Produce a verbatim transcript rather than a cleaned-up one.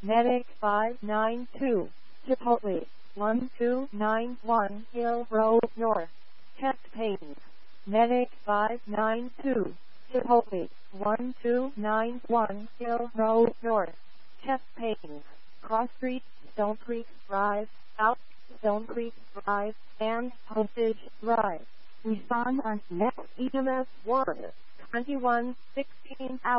Medic five nine two, Chipotle, one two nine one Hill Road North, chest pains. Medic five nine two, Chipotle, one two nine one Hill Road North, chest pains. Cross Street, Stone Creek Drive, South Stone Creek Drive, and Postage Drive. Respond on next E M S one, twenty-one sixteen hours.